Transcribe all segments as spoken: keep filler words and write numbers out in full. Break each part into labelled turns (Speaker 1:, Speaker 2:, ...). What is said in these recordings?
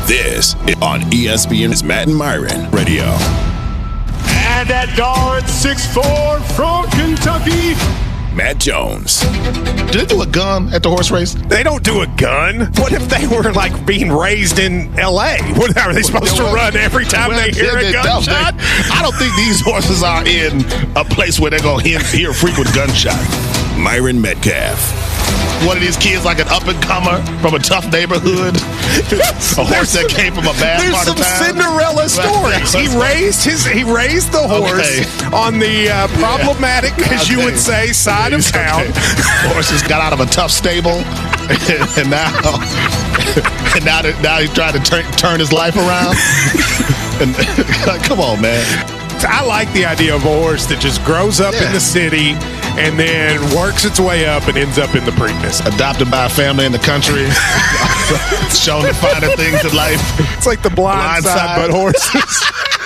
Speaker 1: This is on E S P N's Matt and Myron Radio.
Speaker 2: And at guard six foot four from Kentucky,
Speaker 1: Matt Jones.
Speaker 3: Did they do a gun at the horse race?
Speaker 4: They don't do a gun. What if they were like being raised in L A? What are they supposed to run every time
Speaker 3: well,
Speaker 4: they hear
Speaker 3: they,
Speaker 4: a gunshot?
Speaker 3: They, I don't think these horses are in a place where they're going to hear, hear frequent gunshots.
Speaker 1: Myron Metcalf.
Speaker 3: One of these kids like an up-and-comer from a tough neighborhood. A horse that came from a bad
Speaker 4: There's
Speaker 3: part
Speaker 4: some
Speaker 3: of town.
Speaker 4: Cinderella stories. He raised his he raised the horse
Speaker 3: Okay.
Speaker 4: on the uh, problematic, as you
Speaker 3: Okay.
Speaker 4: would say, side of town.
Speaker 3: Okay. Horse just got out of a tough stable, and now, and now, that, now he's trying to turn turn his life around. And, come on, man.
Speaker 4: I like the idea of a horse that just grows up
Speaker 3: Yeah.
Speaker 4: in the city and then works its way up and ends up in the Preakness.
Speaker 3: Adopted by a family in the country, shown the finer things in life.
Speaker 4: It's like the blind,
Speaker 3: Blind
Speaker 4: side,
Speaker 3: side.
Speaker 4: but horses.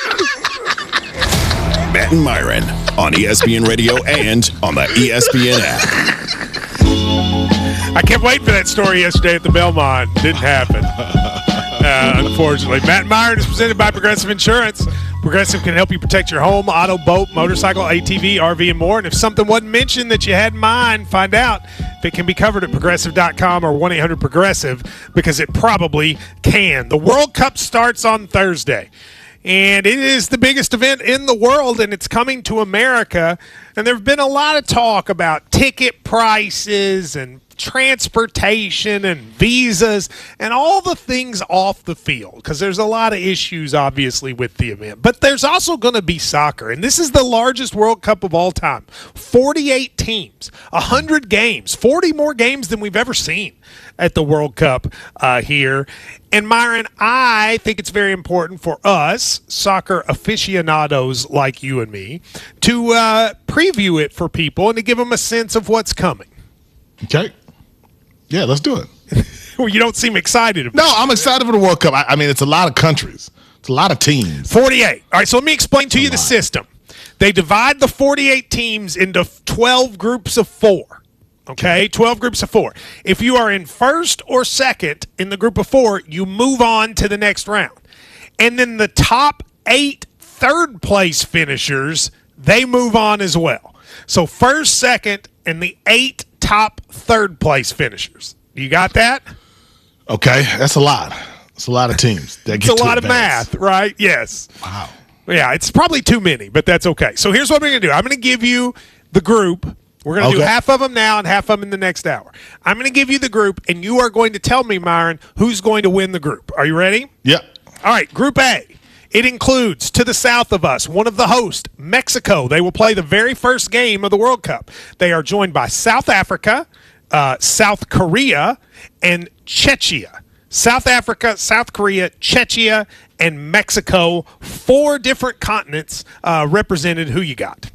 Speaker 1: Matt and Myron on E S P N Radio and on the E S P N app.
Speaker 4: I kept waiting for that story yesterday at the Belmont. Didn't happen. Uh, unfortunately. Matt and Myron is presented by Progressive Insurance. Progressive can help you protect your home, auto, boat, motorcycle, A T V, R V, and more. And if something wasn't mentioned that you had in mind, find out if it can be covered at progressive dot com or one eight hundred progressive, because it probably can. The World Cup starts on Thursday, and it is the biggest event in the world, and it's coming to America. And there have been a lot of talk about ticket prices and transportation and visas and all the things off the field, because there's a lot of issues obviously with the event. But there's also going to be soccer, and this is the largest World Cup of all time. forty-eight teams, one hundred games, forty more games than we've ever seen at the World Cup uh, here. And Myron, I think it's very important for us soccer aficionados like you and me to uh, preview it for people and to give them a sense of what's coming.
Speaker 3: Okay. Yeah, let's do it.
Speaker 4: Well, you don't seem excited about
Speaker 3: No, I'm excited for the World Cup. I, I mean, it's a lot of countries. It's a lot of teams.
Speaker 4: forty-eight. All right, so let me explain to you the
Speaker 3: lot.
Speaker 4: system. They divide the forty-eight teams into twelve groups of four. Okay, twelve groups of four. If you are in first or second in the group of four, you move on to the next round. And then the top eight third place finishers, they move on as well. So first, second, and the eight top third place finishers. You got that?
Speaker 3: Okay, that's a lot. It's a lot of teams. That
Speaker 4: It's
Speaker 3: get
Speaker 4: a
Speaker 3: to
Speaker 4: lot of
Speaker 3: advance.
Speaker 4: math, right? Yes.
Speaker 3: Wow.
Speaker 4: Yeah, it's probably too many, but that's okay. So here's what we're going to do. I'm going to give you the group. We're going to do
Speaker 3: Okay.
Speaker 4: half of them now and half of them in the next hour. I'm going to give you the group, and you are going to tell me, Myron, who's going to win the group. Are you ready?
Speaker 3: Yep.
Speaker 4: All right, Group A. It includes, to the south of us, one of the hosts, Mexico. They will play the very first game of the World Cup. They are joined by South Africa, uh, South Korea, and Czechia. South Africa, South Korea, Czechia, and Mexico. Four different continents uh, represented. Who you got?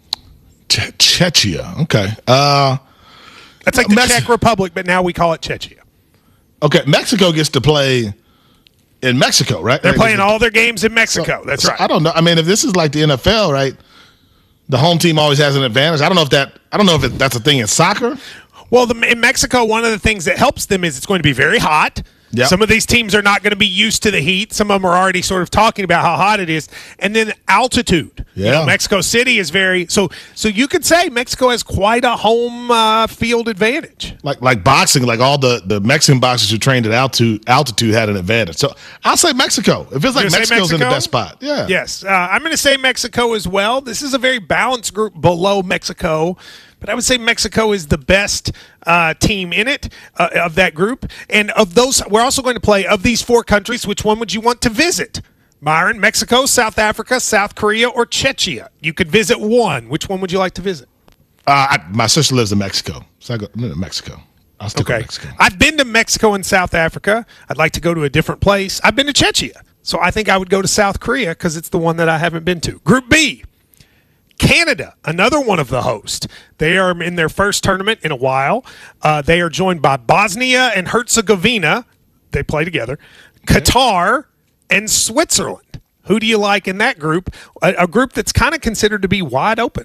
Speaker 3: Ch- Czechia. Okay. Uh,
Speaker 4: That's like the
Speaker 3: Mex-
Speaker 4: Czech Republic, but now we call it Czechia.
Speaker 3: okay. Mexico gets to play in Mexico, right?
Speaker 4: They're
Speaker 3: Right,
Speaker 4: playing
Speaker 3: is it-
Speaker 4: all their games in Mexico. That's
Speaker 3: so
Speaker 4: right.
Speaker 3: I don't know. I mean, if this is like the N F L, right? The home team always has an advantage. I don't know if that. I don't know if it, that's a thing in soccer.
Speaker 4: Well, the, in Mexico, one of the things that helps them is it's going to be very hot.
Speaker 3: Yep.
Speaker 4: Some of these teams are not going to be used to the heat. Some of them are already sort of talking about how hot it is. And then altitude. You
Speaker 3: Yeah.
Speaker 4: know, Mexico City is very so. So you could say Mexico has quite a home uh, field advantage.
Speaker 3: Like like boxing, like all the, the Mexican boxers who trained at altitude altitude had an advantage. So I'll say Mexico. It feels like
Speaker 4: You're gonna say
Speaker 3: Mexico's in the
Speaker 4: Mexico?
Speaker 3: best spot. Yeah.
Speaker 4: Yes, uh, I'm going to say Mexico as well. This is a very balanced group below Mexico, but I would say Mexico is the best uh, team in it uh, of that group. And of those, we're also going to play of these four countries. Which one would you want to visit, Myron? Mexico, South Africa, South Korea, or Czechia? You could visit one. Which one would you like to visit?
Speaker 3: Uh, I, my sister lives in Mexico, so I go no, no, Mexico. I'll stick
Speaker 4: Okay.
Speaker 3: with Mexico.
Speaker 4: I've been to Mexico and South Africa. I'd like to go to a different place. I've been to Czechia, so I think I would go to South Korea because it's the one that I haven't been to. Group B. Canada, another one of the hosts. They are in their first tournament in a while. Uh, they are joined by Bosnia and Herzegovina. They play together. Qatar and Switzerland. Who do you like in that group? A, a group that's kind of considered to be wide open.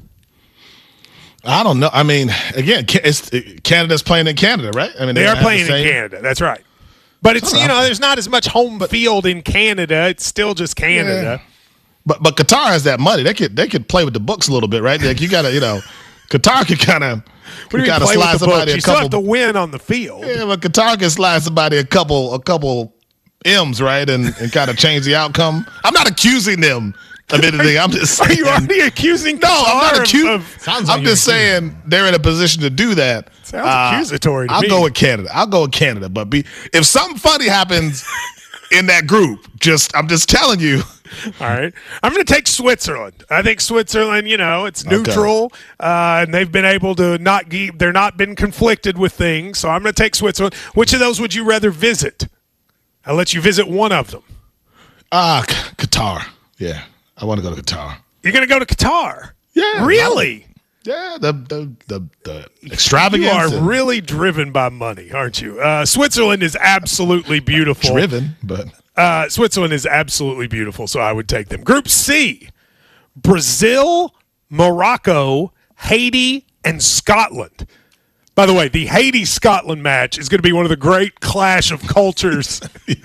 Speaker 3: I don't know. I mean, again, Ca- it's, Canada's playing in Canada, right? I mean,
Speaker 4: They
Speaker 3: they're
Speaker 4: are
Speaker 3: gonna have
Speaker 4: playing
Speaker 3: the
Speaker 4: in
Speaker 3: same-
Speaker 4: Canada. That's right. But it's,
Speaker 3: Shut
Speaker 4: you
Speaker 3: up.
Speaker 4: know, there's not as much home field in Canada. It's still just Canada.
Speaker 3: Yeah. But but Qatar has that money. They could they could play with the books a little bit, right? Like you gotta, you know, Qatar could kind of
Speaker 4: What do you mean play with the books? You still have to win on the field.
Speaker 3: Yeah, but Qatar can slide somebody a couple a couple M's, right, and, and kind of change the outcome. I'm not accusing them of anything. I'm just saying.
Speaker 4: Are you already accusing Qatar?
Speaker 3: No, I'm not accusing.
Speaker 4: Of,
Speaker 3: of, I'm just saying they're in a position to do that.
Speaker 4: Sounds uh, accusatory to
Speaker 3: I'll
Speaker 4: me.
Speaker 3: go with Canada. I'll go with Canada. But be if something funny happens in that group, just I'm just telling you.
Speaker 4: All right. I'm going to take Switzerland. I think Switzerland, you know, it's neutral, okay. uh, and they've been able to not – they're not been conflicted with things. So I'm going to take Switzerland. Which of those would you rather visit? I'll let you visit one of them.
Speaker 3: Ah, uh, Qatar. Yeah, I want to go to Qatar.
Speaker 4: You're going to go to Qatar?
Speaker 3: Yeah.
Speaker 4: Really?
Speaker 3: Yeah, the the the, the extravagance.
Speaker 4: You are really driven by money, aren't you? Uh, Switzerland is absolutely beautiful.
Speaker 3: Driven, but –
Speaker 4: Uh, Switzerland is absolutely beautiful, so I would take them. Group C, Brazil, Morocco, Haiti, and Scotland. By the way, the Haiti-Scotland match is going to be one of the great clash of cultures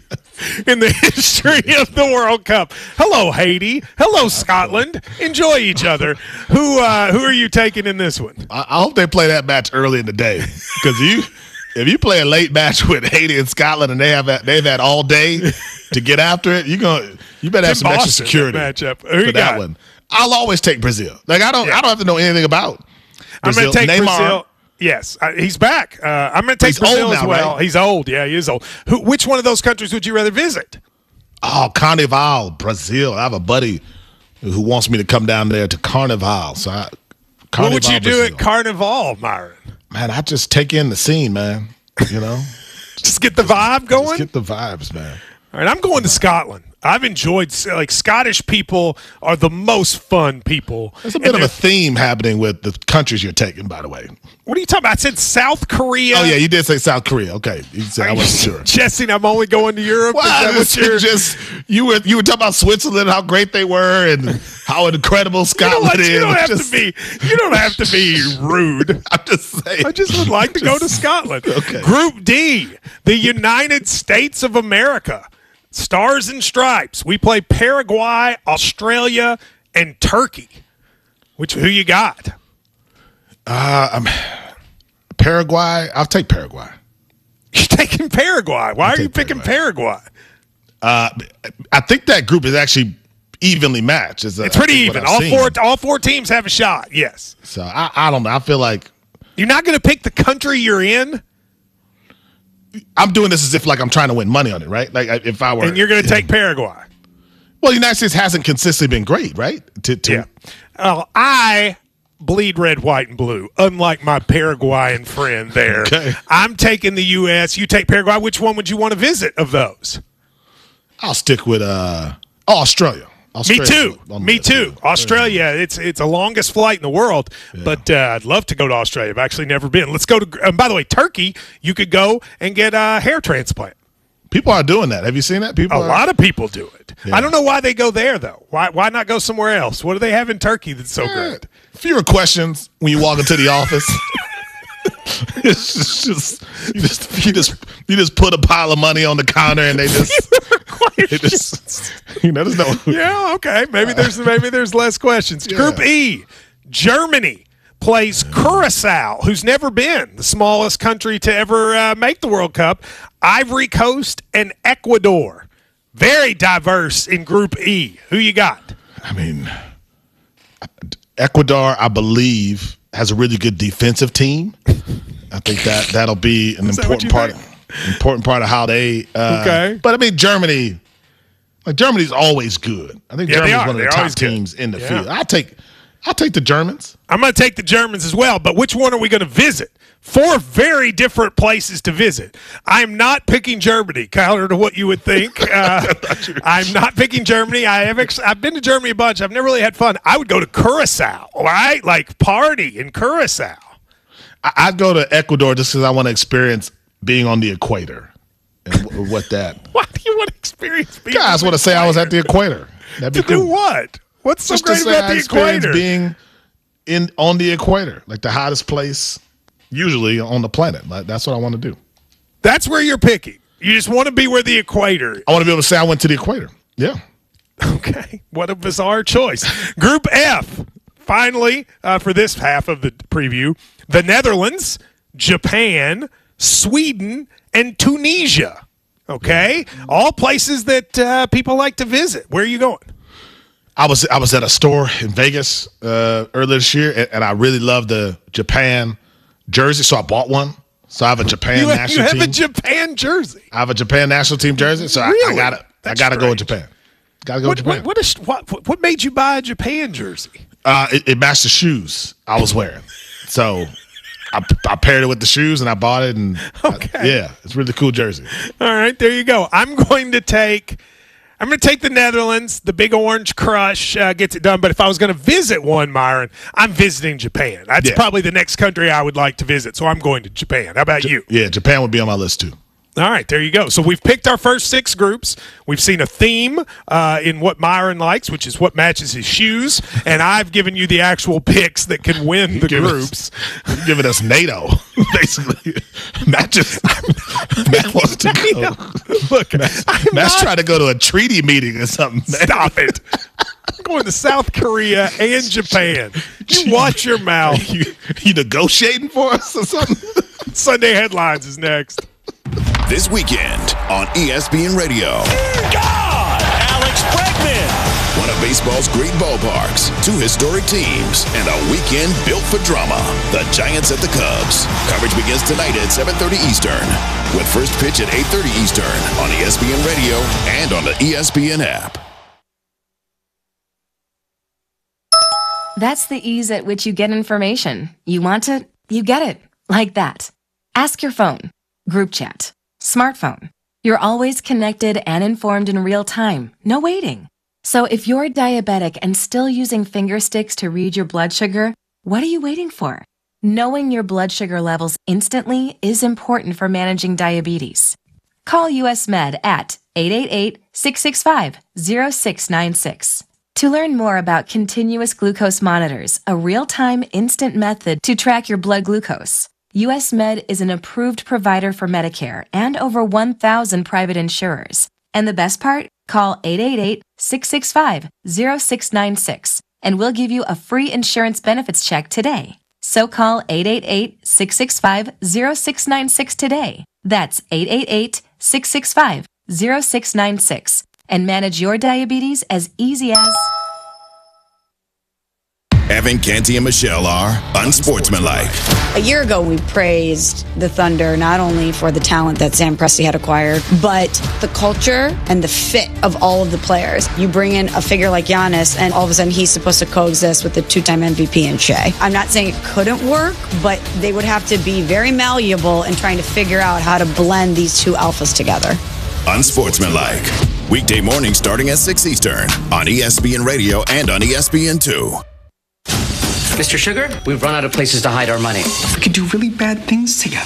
Speaker 4: in the history of the World Cup. Hello, Haiti. Hello, Scotland. Enjoy each other. Who uh, who are you taking in this one?
Speaker 3: I, I hope they play that match early in the day because you – if you play a late match with Haiti and Scotland and they have they've had all day to get after it, you going you better have some
Speaker 4: Boston,
Speaker 3: extra security
Speaker 4: matchup.
Speaker 3: for that
Speaker 4: got?
Speaker 3: one. I'll always take Brazil. Like I don't yeah. I don't have to know anything about Brazil.
Speaker 4: I'm going to take
Speaker 3: Neymar. Brazil.
Speaker 4: Yes, uh, he's back. Uh, I'm going to take
Speaker 3: he's
Speaker 4: Brazil
Speaker 3: old
Speaker 4: as
Speaker 3: now,
Speaker 4: well.
Speaker 3: right?
Speaker 4: He's old. Yeah, he is old. Who, which one of those countries would you rather visit?
Speaker 3: Oh, Carnival, Brazil. I have a buddy who wants me to come down there to Carnival. So I, Carnival,
Speaker 4: what would you do
Speaker 3: Brazil.
Speaker 4: at Carnival, Myron?
Speaker 3: Man, I just take in the scene, man. You know,
Speaker 4: just get the vibe going.
Speaker 3: Just get the vibes, man.
Speaker 4: All right, I'm going to Scotland. I've enjoyed like Scottish people are the most fun people.
Speaker 3: There's a bit of a theme happening with the countries you're taking, by the way.
Speaker 4: What are you talking about? I said South Korea.
Speaker 3: Oh yeah, you did say South Korea. Okay, you said I wasn't sure.
Speaker 4: Suggesting I'm only going to Europe.
Speaker 3: Well,
Speaker 4: Is that what you're...
Speaker 3: just you were you were talking about Switzerland, how great they were, and how incredible Scotland
Speaker 4: you know
Speaker 3: is.
Speaker 4: You don't have
Speaker 3: just...
Speaker 4: to be. You don't have to be rude.
Speaker 3: I'm just saying.
Speaker 4: I just would like to go to Scotland.
Speaker 3: Okay.
Speaker 4: Group D, the United States of America. Stars and Stripes. We play Paraguay, Australia, and Turkey. Which who you got?
Speaker 3: Uh, I'm Paraguay. I'll take Paraguay.
Speaker 4: You're taking Paraguay. Why
Speaker 3: I'll
Speaker 4: are you picking Paraguay?
Speaker 3: Paraguay? Uh, I think that group is actually evenly matched. It's,
Speaker 4: it's pretty even. All seen. four, all four teams have a shot. Yes.
Speaker 3: So I, I don't know. I feel like
Speaker 4: you're not going to pick the country you're in.
Speaker 3: I'm doing this as if like I'm trying to win money on it, right? Like if I were,
Speaker 4: and you're going to take Paraguay.
Speaker 3: Well, the United States hasn't consistently been great, right? To, to
Speaker 4: yeah. Uh, I bleed red, white, and blue. Unlike my Paraguayan friend there,
Speaker 3: okay.
Speaker 4: I'm taking the U S. You take Paraguay. Which one would you want to visit of those?
Speaker 3: I'll stick with uh, oh, Australia.
Speaker 4: Me too. Me too. Australia, it's it's the longest flight in the world, yeah. but uh, I'd love to go to Australia. I've actually never been. Let's go to. Um, by the way, Turkey, you could go and get a hair transplant.
Speaker 3: People are doing that. Have you seen that? People.
Speaker 4: A
Speaker 3: are...
Speaker 4: lot of people do it.
Speaker 3: Yeah.
Speaker 4: I don't know why they go there though. Why why not go somewhere else? What do they have in Turkey that's so
Speaker 3: yeah.
Speaker 4: great?
Speaker 3: Fewer questions when you walk into the office. It's just, just you just you just you just put a pile of money on the counter and they just, they just you know there's no
Speaker 4: yeah okay maybe there's maybe there's less questions. Yeah. Group E, Germany plays Curacao, who's never been the smallest country to ever uh, make the World Cup. Ivory Coast and Ecuador, very diverse in Group E. Who you got?
Speaker 3: I mean, Ecuador, I believe, has a really good defensive team. I think that that'll be an
Speaker 4: Is
Speaker 3: important part. Think? Important part of how they. Uh,
Speaker 4: okay.
Speaker 3: But I mean, Germany. Like Germany's always good. I think
Speaker 4: yeah,
Speaker 3: Germany's one of
Speaker 4: They're
Speaker 3: the top teams
Speaker 4: good.
Speaker 3: in the
Speaker 4: yeah.
Speaker 3: field. I'll take. I'll take the Germans.
Speaker 4: I'm going to take the Germans as well. But which one are we going to visit? Four very different places to visit. I'm not picking Germany, counter to what you would think. Uh, I'm not picking Germany. I have ex- I've been to Germany a bunch. I've never really had fun. I would go to Curacao, right? Like party in Curacao.
Speaker 3: I'd go to Ecuador just because I want to experience being on the equator and w- what that.
Speaker 4: Why do you want to experience being?
Speaker 3: Guys want to say I was at the equator. That'd be
Speaker 4: to
Speaker 3: cool.
Speaker 4: do what? What's so
Speaker 3: just
Speaker 4: great about
Speaker 3: I
Speaker 4: the equator?
Speaker 3: Being in on the equator, like the hottest place usually on the planet. Like, that's what I want to do.
Speaker 4: That's where you're picking. You just want to be where the equator.
Speaker 3: I want to be able to say I went to the equator. Yeah.
Speaker 4: Okay. What a bizarre choice. Group F, finally, uh, for this half of the preview, the Netherlands, Japan, Sweden, and Tunisia. Okay? All places that uh, people like to visit. Where are you going?
Speaker 3: I was I was at a store in Vegas uh, earlier this year, and, and I really loved the Japan jersey, so I bought one. So I have a Japan
Speaker 4: you,
Speaker 3: national
Speaker 4: you have
Speaker 3: team.
Speaker 4: a Japan jersey.
Speaker 3: I have a Japan national team jersey, so
Speaker 4: Really?
Speaker 3: I, I gotta
Speaker 4: That's
Speaker 3: I gotta go with
Speaker 4: strange.
Speaker 3: Japan. Gotta go
Speaker 4: What,
Speaker 3: with Japan.
Speaker 4: what, what, is, what, what made you buy a Japan jersey?
Speaker 3: Uh, it, it matched the shoes I was wearing, so I, I paired it with the shoes and I bought it. And
Speaker 4: Okay.
Speaker 3: I, yeah, it's a really cool jersey.
Speaker 4: All right, there you go. I'm going to take I'm going to take the Netherlands. The Big Orange Crush uh, gets it done. But if I was going to visit one, Myron, I'm visiting Japan. That's
Speaker 3: Yeah.
Speaker 4: probably the next country I would like to visit. So I'm going to Japan. How about you?
Speaker 3: Yeah, Japan would be on my list too.
Speaker 4: All right, there you go. So we've picked our first six groups. We've seen a theme uh, in what Myron likes, which is what matches his shoes. And I've given you the actual picks that can win the
Speaker 3: Give
Speaker 4: groups.
Speaker 3: Us, you're giving us NATO, basically. Matt just Matt wants to go.
Speaker 4: Look,
Speaker 3: Matt,
Speaker 4: I'm
Speaker 3: Matt's
Speaker 4: not-
Speaker 3: trying to go to a treaty meeting or something. Man.
Speaker 4: Stop it. I'm going to South Korea and Japan. You watch your mouth.
Speaker 3: You, you negotiating for us or something?
Speaker 4: Sunday Headlines is next.
Speaker 1: This weekend on E S P N Radio.
Speaker 2: God! Alex Bregman!
Speaker 1: One of baseball's great ballparks, two historic teams, and a weekend built for drama. The Giants at the Cubs. Coverage begins tonight at seven thirty Eastern, with first pitch at eight thirty Eastern on E S P N Radio and on the E S P N app.
Speaker 5: That's the ease at which you get information. You want it, you get it. Like that. Ask your phone. Group chat. Smartphone. You're always connected and informed in real time. No waiting. So if you're diabetic and still using finger sticks to read your blood sugar, what are you waiting for? Knowing your blood sugar levels instantly is important for managing diabetes. Call U S Med at eight eight eight, six six five, zero six nine six. To learn more about continuous glucose monitors, a real-time instant method to track your blood glucose, U S Med is an approved provider for Medicare and over one thousand private insurers. And the best part? Call eight eight eight, six six five, zero six nine six and we'll give you a free insurance benefits check today. So call eight eight eight, six six five, zero six nine six today. That's eight eight eight, six six five, zero six nine six and manage your diabetes as easy as...
Speaker 1: Evan, Canty, and Michelle are unsportsmanlike.
Speaker 6: A year ago, we praised the Thunder not only for the talent that Sam Presti had acquired, but the culture and the fit of all of the players. You bring in a figure like Giannis, and all of a sudden he's supposed to coexist with the two-time M V P in Shea. I'm not saying it couldn't work, but they would have to be very malleable in trying to figure out how to blend these two alphas together.
Speaker 1: Unsportsmanlike. Weekday morning starting at six Eastern on E S P N Radio and on E S P N two.
Speaker 7: Mister Sugar, we've run out of places to hide our money.
Speaker 8: We could do really bad things together.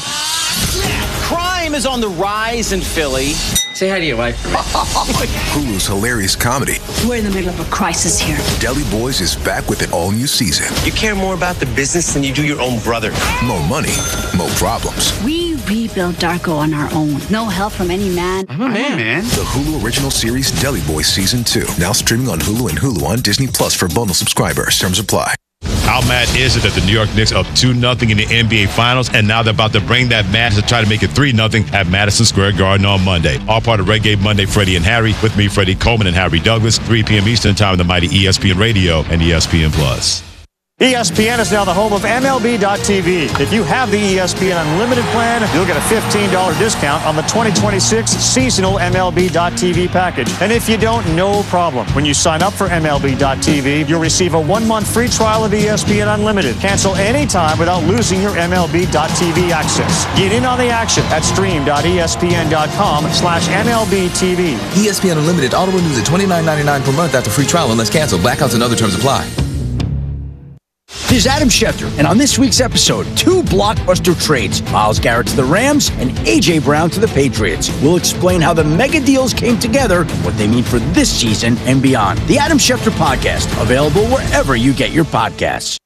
Speaker 9: Crime is on the rise in Philly.
Speaker 7: Say hi to your wife.
Speaker 10: Hulu's hilarious comedy,
Speaker 11: We're in the middle of a crisis here.
Speaker 10: Deli Boys, is back with an all-new season.
Speaker 9: You care more about the business than you do your own brother.
Speaker 10: More money, more problems.
Speaker 11: We rebuilt Darko on our own. No help from any man.
Speaker 8: I'm a man, man.
Speaker 10: The Hulu original series Deli Boys Season two, now streaming on Hulu and Hulu on Disney Plus for bundle subscribers. Terms apply.
Speaker 12: How mad is it that the New York Knicks are up two nothing in the N B A Finals, and now they're about to bring that madness to try to make it three nothing at Madison Square Garden on Monday? All part of Red Game Monday, Freddie and Harry. With me, Freddie Coleman and Harry Douglas, three p.m. Eastern Time on the mighty E S P N Radio and E S P N Plus.
Speaker 13: E S P N is now the home of M L B dot T V. If you have the E S P N Unlimited plan, you'll get a fifteen dollars discount on the twenty twenty-six seasonal M L B dot T V package. And if you don't, no problem. When you sign up for M L B dot T V, you'll receive a one-month free trial of E S P N Unlimited. Cancel anytime without losing your M L B dot T V access. Get in on the action at stream dot E S P N dot com slash M L B T V.
Speaker 14: E S P N Unlimited auto renews at twenty-nine ninety-nine per month after free trial unless canceled. Blackouts and other terms apply.
Speaker 15: This is Adam Schefter, and on this week's episode, two blockbuster trades, Myles Garrett to the Rams and A J Brown to the Patriots. We'll explain how the mega deals came together and what they mean for this season and beyond. The Adam Schefter Podcast, available wherever you get your podcasts.